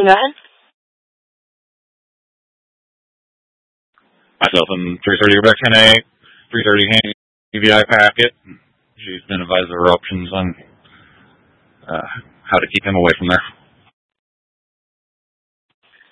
Go ahead. Myself and 330 Rebecca 10A, 330 Handy EVI packet. She's been advised of her options on how to keep him away from there.